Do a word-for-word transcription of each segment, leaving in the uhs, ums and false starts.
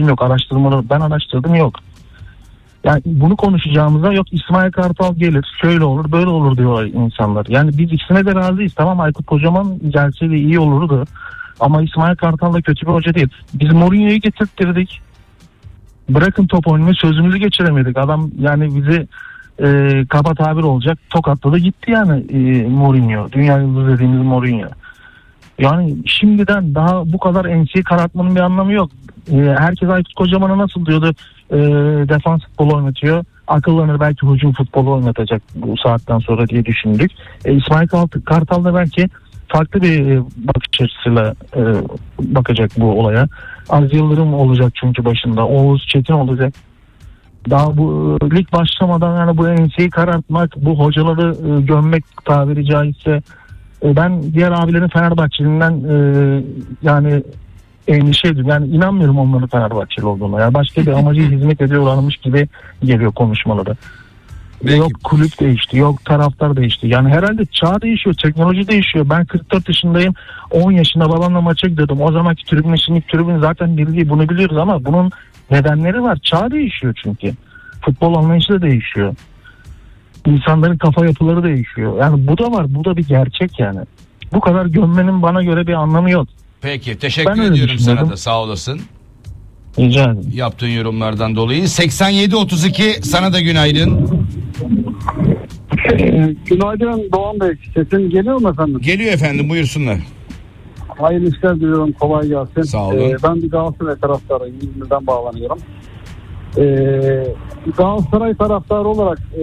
yok. Araştırmaları ben araştırdım, yok. Yani bunu konuşacağımıza yok İsmail Kartal gelir, şöyle olur, böyle olur diyor insanlar. Yani biz ikisine de razıyız. Tamam, Aykut Kocaman gelseydi iyi olurdu. Ama İsmail Kartal da kötü bir hoca değil. Biz Mourinho'yu getirttirdik. Bırakın top oynamayı, sözümüzü geçiremedik. Adam yani bizi e, kaba tabir olacak tokatladı gitti yani e, Mourinho. Dünya yıldızı dediğimiz Mourinho. Yani şimdiden daha bu kadar enseyi karartmanın bir anlamı yok. E, herkes Aykut Kocaman'a nasıl diyordu, e, defans futbolu oynatıyor. Akıllanır, belki hücum futbolu oynatacak bu saatten sonra diye düşündük. E, İsmail Kartal da belki farklı bir bakış açısıyla e, bakacak bu olaya. Az Yıldırım olacak çünkü başında. Oğuz Çetin olacak. Daha bu lig başlamadan yani bu enseyi karartmak, bu hocaları e, gömmek tabiri caizse, e, ben diğer abilerin Fenerbahçeliğinden e, yani endişeydim. Yani inanmıyorum onların Fenerbahçeli olduğuna. Yani başka bir amacı hizmet ediyorlarmış gibi geliyor konuşmaları. Belki. Yok kulüp değişti, yok taraftar değişti. Yani herhalde çağ değişiyor, teknoloji değişiyor. Ben kırk dört yaşındayım, on yaşında babamla maça gidiyordum. O zamanki tribün, şimdiki tribün zaten bildiği, bunu biliyoruz ama bunun nedenleri var. Çağ değişiyor çünkü. Futbol anlayışı da değişiyor. İnsanların kafa yapıları değişiyor. Yani bu da var, bu da bir gerçek yani. Bu kadar gömmenin bana göre bir anlamı yok. Peki, teşekkür ben ediyorum sana da, sağ olasın. Rica ederim. Yaptığın yorumlardan dolayı. seksen yedi otuz iki sana da günaydın. Ee, günaydın Doğan Bey. Sesim geliyor mu efendim? Geliyor efendim, buyursunlar. Hayırlı işler diliyorum, kolay gelsin. Sağ olun. Ee, ben bir Galatasaray taraftarıyım. İzmir'den bağlanıyorum. Ee, Galatasaray taraftarı olarak e,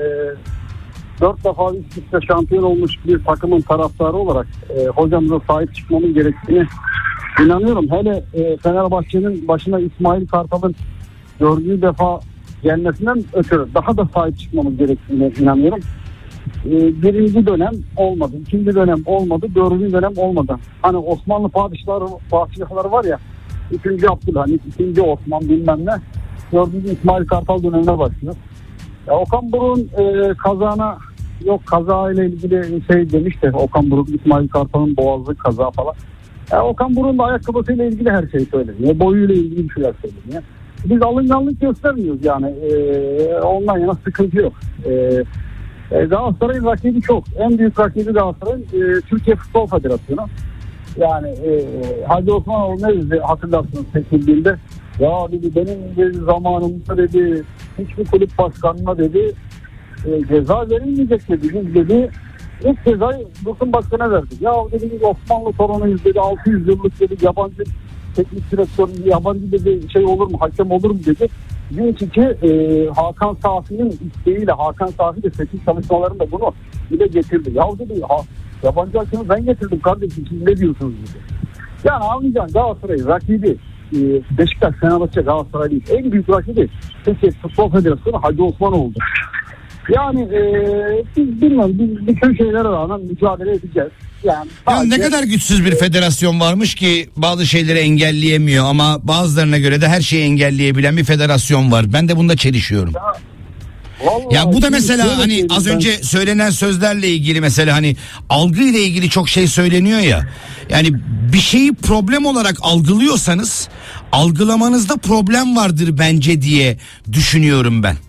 dört defa üst üste şampiyon olmuş bir takımın taraftarı olarak e, hocamıza sahip çıkmamın gerektiğini İnanıyorum. Hele e, Fenerbahçe'nin başına İsmail Kartal'ın dördüncü defa gelmesinden ötürü daha da sahip çıkmamız gerektiğine inanıyorum. E, birinci dönem olmadı, ikinci dönem olmadı, dördüncü dönem olmadı. Hani Osmanlı padişahları, padişahları var ya, üçüncü Abdülhamit, ikinci Osman bilmem ne, dördüncü İsmail Kartal dönemine başlıyor. Ya, Okan Buruk'un e, kazana yok kaza ile ilgili şey demişti. Okan Buruk, İsmail Kartal'ın boğazı kaza falan. Yani Okan Buruk'un da ayakkabısıyla ilgili her şey söyleniyor. Boyuyla ilgili bir şeyler söyleniyor. Biz alınganlık göstermiyoruz yani. Ee, ondan yana sıkıntı yok. Ee, e, Galatasaray'ın rakibi çok. En büyük rakibi Galatasaray'ın e, Türkiye Futbol Federasyonu. Yani e, Hacı Osmanoğlu ne dedi hatırlarsınız seçildiğinde. Ya dedi benim dedi, zamanımda dedi hiçbir kulüp başkanına dedi e, ceza verilmeyecek dedi. Biz dedi İlk cezayı Dursun Başkan'a verdik. Ya dedi Osmanlı torunuyuz dedi, altı yüz yıllık dedi, yabancı teknik direktör, yabancı dedi şey olur mu, hakem olur mu dedi. Diyor ki e, Hakan Safi'nin isteğiyle, Hakan Safi de seçim çalışmalarında bunu bile getirdi. Ya dedi ha, yabancı hakemi ben getirdim kardeşim, siz ne diyorsunuz dedi. Yani anlayacaksın Galatasaray rakibi e, Beşiktaş, Fenerbahçe, Galatasaray değil. En büyük rakibi Türkiye Futbol Federasyonu Hacı Osmanoğlu oldu. Yani e, biz bilmiyorum, biz bütün şeylere rağmen mücadele edeceğiz. Yani sadece... Ya ne kadar güçsüz bir federasyon varmış ki bazı şeyleri engelleyemiyor ama bazılarına göre de her şeyi engelleyebilen bir federasyon var. Ben de bunda çelişiyorum. Ya, ya bu da mesela hani az ben... önce söylenen sözlerle ilgili mesela hani algı ile ilgili çok şey söyleniyor ya. Yani bir şeyi problem olarak algılıyorsanız algılamanızda problem vardır bence diye düşünüyorum ben.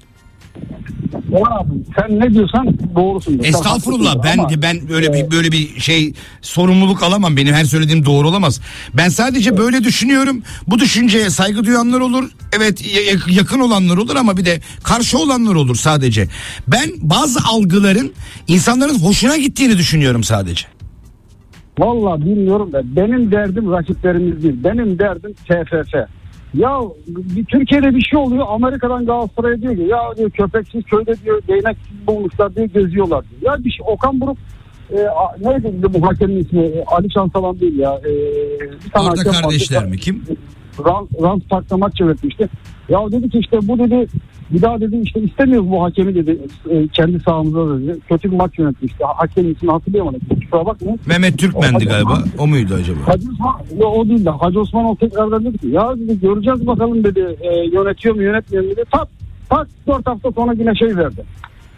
Abi, sen ne diyorsan doğrusun. Estağfurullah, ben ama, ben böyle e... bir böyle bir şey sorumluluk alamam. Benim her söylediğim doğru olamaz. Ben sadece evet. böyle düşünüyorum. Bu düşünceye saygı duyanlar olur. Evet, yakın olanlar olur ama bir de karşı olanlar olur sadece. Ben bazı algıların insanların hoşuna gittiğini düşünüyorum sadece. Vallahi bilmiyorum da benim derdim rakiplerimiz değil. Benim derdim T F F. Ya bir Türkiye'de bir şey oluyor, Amerika'dan Galatasaray'a diyor ki ya diyor köpeksiz köyde diyor değneksiz bulmuşlar diye geziyorlar diyor. Ya bir şey, Okan Buruk e, neydi bu hakemin ismi, e, Ali Şansalan değil ya. E, bir tane Arda kardeşler mi kim? Rand, Rand Park'ta maç yönetmişti. Ya dedi ki işte bu dedi bir daha dedi işte istemiyoruz bu hakemi dedi e, kendi sahamızda dedi. Kötü bir maç yönetmişti. Hakemin ismini hatırlayamadım. Kusura bakmayın. Mehmet Türkmen'di o, galiba. O muydu acaba? Hacı Osman, o değil de Hacı Osmanoğlu tekrardan dedi ki ya dedi göreceğiz bakalım dedi e, yönetiyor mu yönetmiyor mu dedi. Tak tak dört hafta sonra yine şey verdi.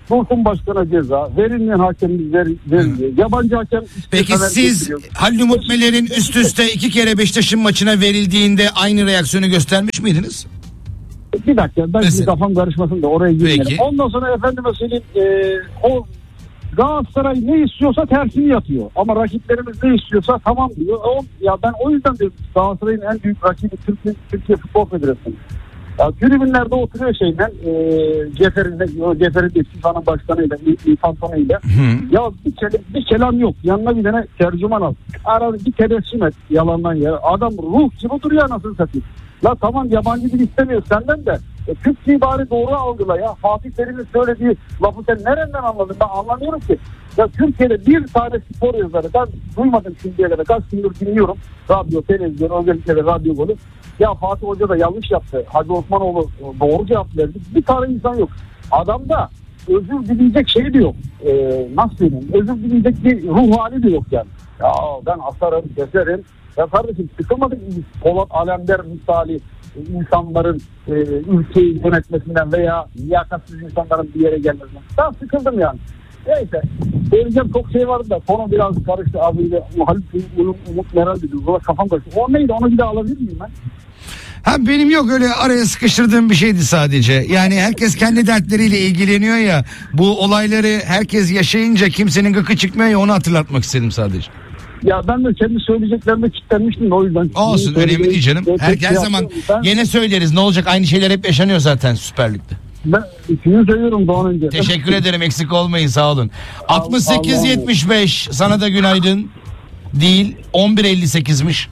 Dursun Başkan'a ceza, verilmeyen hakem veriliyor. Yabancı hakem... Peki siz Halil Umut Meler'in üst üste iki kere Beşiktaş'ın maçına verildiğinde aynı reaksiyonu göstermiş miydiniz? Bir dakika ben şimdi kafam karışmasın da oraya girmeyelim. Peki. Ondan sonra efendime söyleyeyim e, o Galatasaray ne istiyorsa tersini yapıyor. Ama rakiplerimiz ne istiyorsa tamam diyor. O, ya ben o yüzden de Galatasaray'ın en büyük rakibi Türkiye, Türkiye Futbol Federasyonu. Ya tribünlerde oturuyor şeyden e, Cefer'in o Cefer'in de FIFA'nın başkanıyla İrfan Tanı'yla. Ya bir, kelam, bir kelam yok. Yanına bir tane tercüman al. Ara bir tebessüm et yalandan ya. Adam ruh gibi duruyor anasını satayım. La tamam yabancı dil istemiyor senden de. E, Türkçeyi bari doğru algıla ya. Fatih Terim'in söylediği lafı sen nereden anladın? Ben anlamıyorum ki. Ya Türkiye'de bir tane spor yazarı ben duymadım şimdiye kadar. Kaç gündür dinliyorum. Radyo, televizyon, özellikle de radyo golü. Ya Fatih Hoca da yanlış yaptı. Hacı Osmanoğlu doğru cevap verdi. Bir tane insan yok. Adamda özür dileyecek şey de yok. Ee, nasıl diyeyim? Özür dileyecek bir ruh hali de yok yani. Ya ben asarım, keserim. Ya kardeşim sıkılmadık mı? Polat Alemdar misali insanların e, ülkeyi yönetmesinden veya liyakatsiz insanların bir yere gelmesinden. Ben sıkıldım yani. Neyse. Söyleyeceğim çok şey vardı da konu biraz karıştı abiyle. Halil Umut Meral dedi. Burada kafam karıştı. O neydi? Onu bir daha alabilir miyim ben? Ha benim yok öyle araya sıkıştırdığım bir şeydi sadece. Yani herkes kendi dertleriyle ilgileniyor ya. Bu olayları herkes yaşayınca kimsenin gıkı çıkmıyor ya, onu hatırlatmak istedim sadece. Ya ben de kendi söyleyeceklerime kilitlenmiştim de o yüzden. Olsun önemli değil canım. Her, her zaman ben, gene söyleriz ne olacak, aynı şeyler hep yaşanıyor zaten Süper Lig'de. Ben ikini söylüyorum daha önce. Teşekkür ederim, eksik olmayın, sağ olun. altmış sekiz yetmiş beş sana da günaydın. Değil on bir elli sekizmiş.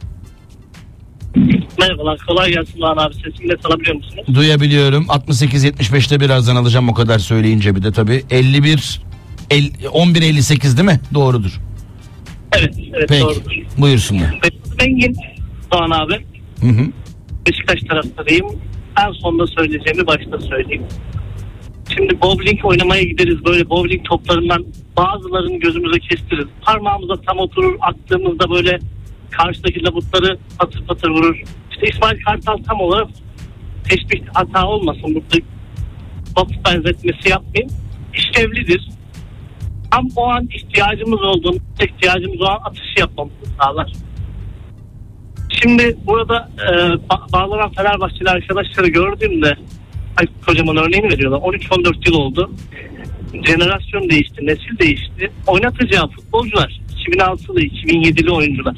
Merhabalar, kolay gelsin Doğan abi, sesimi de alabiliyor musunuz? Duyabiliyorum. altmış sekiz yetmiş beşte birazdan alacağım, o kadar söyleyince bir de tabii. elli bir on bir elli sekiz değil mi? Doğrudur. Evet, evet. Peki, doğrudur. Buyursunlar. Engin Doğan abi. Hı hı. Beşiktaş taraftarıyım. En sonunda söyleyeceğimi başta söyleyeyim. Şimdi bowling oynamaya gideriz, böyle bowling toplarından bazılarını gözümüze kestiririz. Parmağımıza tam oturur, attığımızda böyle karşıdaki labutları patır patır vurur. İşte İsmail Kartal tam olarak, teşbih hata olmasın burada, top benzetmesi yapmayayım, İşlevlidir. Tam o an ihtiyacımız olduğunda, ihtiyacımız olan atışı yapmamızı sağlar. Şimdi burada e, ba- bağlanan Fenerbahçeli arkadaşları gördüğümde, Aykut Kocaman örneğini veriyorlar. on üç on dört yıl oldu. Jenerasyon değişti, nesil değişti. Oynatacağı futbolcular iki bin altılı, iki bin yedili oyuncular.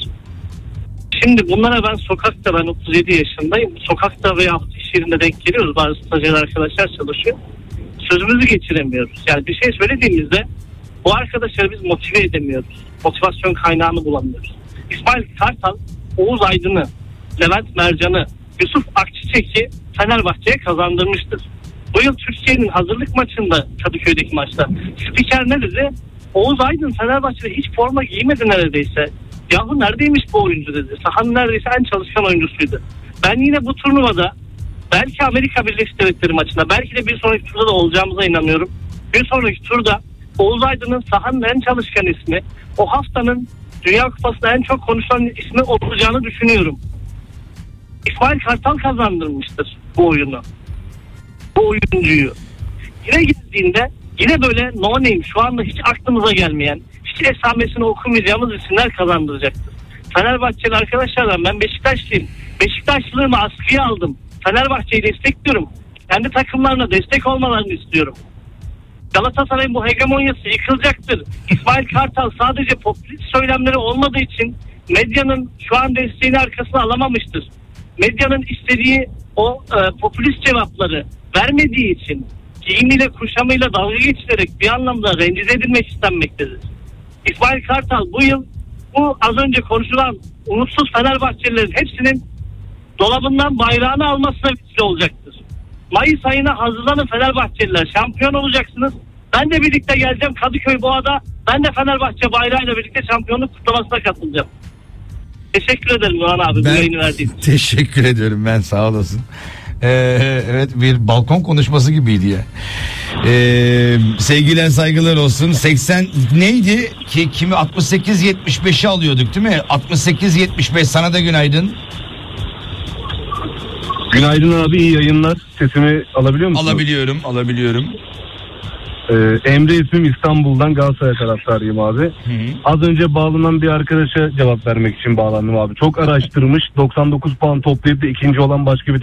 Şimdi bunlara ben sokakta, ben otuz yedi yaşındayım. Sokakta veya iş yerinde denk geliyoruz. Bazı stajyer arkadaşlar çalışıyor. Sözümüzü geçiremiyoruz. Yani bir şey söylediğimizde bu arkadaşları biz motive edemiyoruz. Motivasyon kaynağını bulamıyoruz. İsmail Kartal, Oğuz Aydın'ı, Levent Mercan'ı, Yusuf Akçiçek'i Fenerbahçe'ye kazandırmıştır. Bu yıl Türkiye'nin hazırlık maçında, Kadıköy'deki maçta spiker ne dedi? Oğuz Aydın Fenerbahçe'de hiç forma giymedi neredeyse. Yahu neredeymiş bu oyuncu dedi. Sahanın neredeyse en çalışkan oyuncusuydu. Ben yine bu turnuvada belki Amerika Birleşik Devletleri maçında, belki de bir sonraki turda da olacağımıza inanıyorum. Bir sonraki turda Oğuz Aydın'ın sahanın en çalışkan ismi, o haftanın Dünya Kupası'nda en çok konuşulan ismi olacağını düşünüyorum. İsmail Kartal kazandırmıştır bu oyunu. Bu oyuncuyu. Yine gittiğinde yine böyle no name, şu anda hiç aklımıza gelmeyen, hiç esamesini okumayacağımız isimler kazandıracaktır. Fenerbahçeli arkadaşlardan ben Beşiktaşlıyım. Beşiktaşlılığımı askıya aldım. Fenerbahçe'yi destekliyorum. Kendi takımlarına destek olmalarını istiyorum. Galatasaray'ın bu hegemonyası yıkılacaktır. İsmail Kartal sadece popülist söylemleri olmadığı için medyanın şu an desteğini arkasına alamamıştır. Medyanın istediği o e, popülist cevapları vermediği için giyimiyle kuşamıyla dalga geçilerek bir anlamda rencide edilmek istenmektedir. İsmail Kartal bu yıl bu az önce konuşulan umutsuz Fenerbahçelilerin hepsinin dolabından bayrağını almasına vesile olacaktır. Mayıs ayına hazırlanın Fenerbahçeliler, şampiyon olacaksınız. Ben de birlikte geleceğim Kadıköy Boğa'da. Ben de Fenerbahçe bayrağıyla birlikte şampiyonluk kutlamasına katılacağım. Teşekkür ederim Doğan abi, ben bu yayını verdiğin için. Teşekkür ediyorum ben, sağ olasın. Ee, evet, bir balkon konuşması gibiydi ya. Ee, sevgiler saygılar olsun. seksen neydi ki, kimi altmış sekiz yetmiş beşi alıyorduk değil mi? altmış sekiz yetmiş beş, sana da günaydın. Günaydın abi, iyi yayınlar. Sesimi alabiliyor musun? Alabiliyorum, alabiliyorum. Ee, Emre ismim, İstanbul'dan, Galatasaray taraftarıyım abi. Hı. Az önce bağlanan bir arkadaşa cevap vermek için bağlandım abi. Çok araştırmış, doksan dokuz puan toplayıp da ikinci olan başka bir